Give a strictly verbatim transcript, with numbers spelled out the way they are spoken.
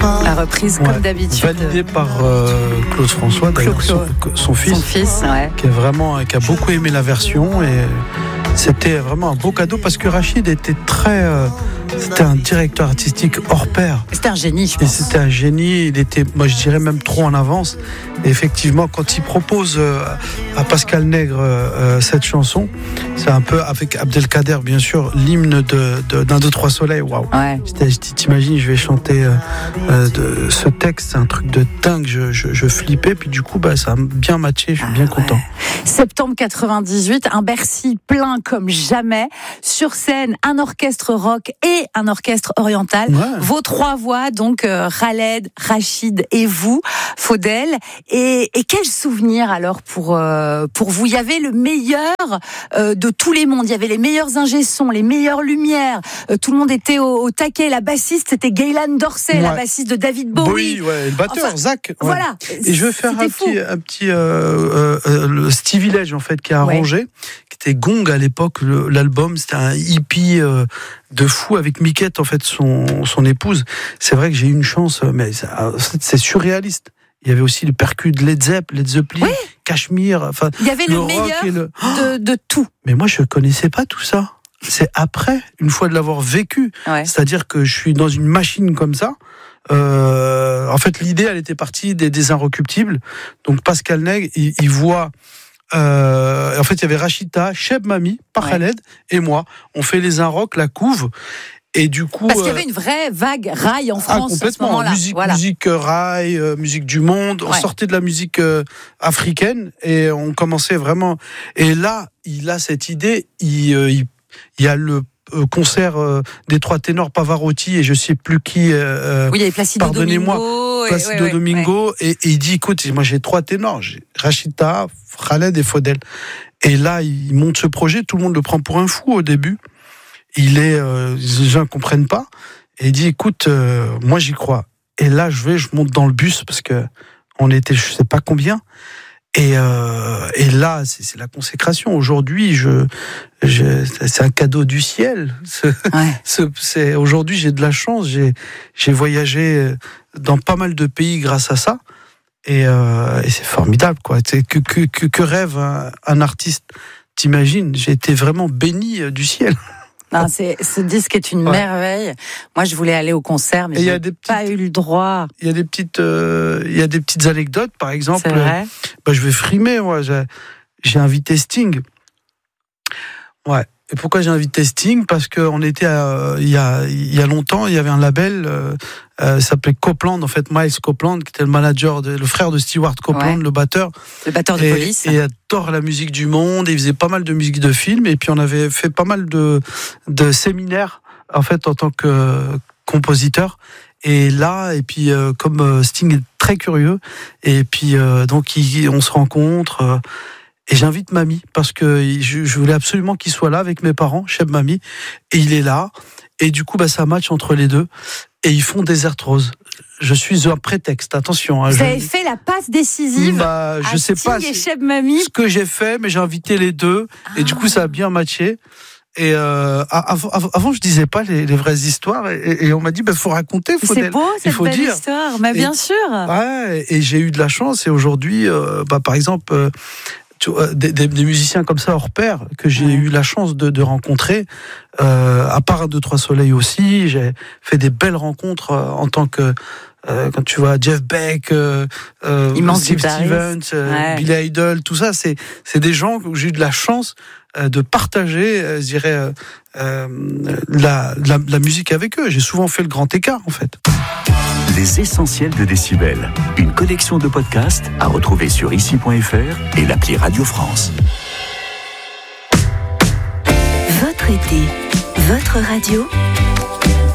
La reprise, ouais, comme d'habitude. Validée par euh, Claude François, d'ailleurs, Claude, son, son fils, son fils ouais. qui, est vraiment, qui a beaucoup aimé la version. Et c'était vraiment un beau cadeau parce que Rachid était très... Euh, c'était un directeur artistique hors pair. C'était un génie, je pense. Et c'était un génie. Il était, moi, je dirais même trop en avance. Et effectivement, quand il propose euh, à Pascal Nègre euh, cette chanson, c'est un peu avec Abdelkader, bien sûr, l'hymne de, de, d'un, deux, trois soleils. Waouh. Ouais. T'imagines, je vais chanter euh, euh, de, ce texte, c'est un truc de dingue. Je, je, je flippais, puis du coup, bah, ça a bien matché. Je suis bien ah, content. Ouais. Septembre quatre-vingt-dix-huit, un Bercy plein comme jamais. Sur scène, un orchestre rock et un orchestre oriental. Ouais. Vos trois voix, donc euh, Khaled, Rachid et vous, Faudel. Et, et quel souvenir alors pour euh, pour vous. Il y avait le meilleur euh, de tous les mondes. Il y avait les meilleurs ingé-sons, les meilleures lumières. Euh, tout le monde était au, au taquet. La bassiste, c'était Gaylan Dorsey, ouais. la bassiste de David Bowie. Oui, ouais, le batteur, enfin, Zach. Ouais. Voilà. Et je vais faire un petit, un petit euh, euh, euh, le Stevie Village en fait qui a arrangé, ouais. qui était Gong à l'époque. Le, l'album, c'était un hippie euh, de fou avec Miquette en fait, son son épouse. C'est vrai que j'ai eu une chance, mais ça, c'est surréaliste. Il y avait aussi le percu de Led Zepp, Led Zeppelin, oui. Cachemire. Enfin, il y avait le, le meilleur le... de, de tout. Mais moi, je connaissais pas tout ça. C'est après, une fois de l'avoir vécu. Ouais. C'est-à-dire que je suis dans une machine comme ça. Euh, en fait, l'idée, elle était partie des, des Inrecuptibles. Donc, Pascal Nègre, il, il voit... Euh, en fait, il y avait Rachida, Cheb Mami, par ouais. Khaled et moi. On fait les Inrock, la couve. Et du coup, parce qu'il y avait une vraie vague rail en France. Ah, complètement. À ce moment-là. Musique, voilà. musique rail, euh, musique du monde. On ouais. sortait de la musique euh, africaine et on commençait vraiment. Et là, il a cette idée. Il, euh, il, il y a le euh, concert euh, des trois ténors Pavarotti et je sais plus qui. Euh, oui, il y avait Placido pardonnez-moi, Domingo. Placido ouais, Domingo. Ouais. Et, et il dit, écoute, moi j'ai trois ténors, j'ai Rachida, Khaled et Faudel. Et là, il monte ce projet. Tout le monde le prend pour un fou au début. Il est, euh, les gens ne comprennent pas. Et il dit, écoute, euh, moi j'y crois. Et là, je vais, je monte dans le bus parce que on était, je sais pas combien. Et, euh, et là, c'est, c'est la consécration. Aujourd'hui, je, je, c'est un cadeau du ciel. Ce, ouais. ce, c'est, aujourd'hui, j'ai de la chance. J'ai, j'ai voyagé dans pas mal de pays grâce à ça. Et, euh, et c'est formidable, quoi. C'est que, que, que, que rêve un, un artiste. T'imagines, j'ai été vraiment béni du ciel. Non, c'est, ce disque est une ouais. merveille. Moi, je voulais aller au concert, mais j'ai petites, pas eu le droit. Il y a des petites, euh, il y a des petites anecdotes, par exemple. C'est vrai. Bah, je vais frimer, moi. J'ai, j'ai invité Sting. Ouais. Et pourquoi j'ai invité Sting ? Parce qu'on était, à, il y a, il y a longtemps, il y avait un label, euh, euh, ça s'appelait Copeland, en fait, Miles Copeland, qui était le manager, de, le frère de Stewart Copeland, ouais. le batteur. Le batteur de et, Police. Et il adore la musique du monde, et il faisait pas mal de musique de film, et puis on avait fait pas mal de, de séminaires, en fait, en tant que compositeur. Et là, et puis, euh, comme Sting est très curieux, et puis, euh, donc, il, on se rencontre, euh, et j'invite Mamie, parce que je, je voulais absolument qu'il soit là avec mes parents, Cheb Mami, et il est là, et du coup, bah, ça match entre les deux, et ils font Desert Rose. Je suis un prétexte, attention. Hein, Vous je... avez fait la passe décisive bah, je à sais Sting pas et Cheb Mami. Ce que j'ai fait, mais j'ai invité les deux, ah. et du coup, ça a bien matché. Et euh, avant, avant, je disais pas les, les vraies histoires, et, et on m'a dit, bah, faut raconter, faut c'est beau cette il faut belle dire. histoire, mais bien et, sûr. Ouais, et j'ai eu de la chance, et aujourd'hui, euh, bah, par exemple, euh, tu vois, des, des, des musiciens comme ça hors pair que j'ai ouais. eu la chance de, de rencontrer, euh, à part un, deux, trois soleils aussi, j'ai fait des belles rencontres euh, en tant que Euh, quand tu vois Jeff Beck, euh, euh, Steve Stevens, euh, ouais. Billy Idol, tout ça, c'est c'est des gens où j'ai eu de la chance euh, de partager, euh, je dirais, euh, euh, la, la la musique avec eux. J'ai souvent fait le grand écart, en fait. Les essentiels de Décibel, une collection de podcasts à retrouver sur ici point f r et l'appli Radio France. Votre été, votre radio.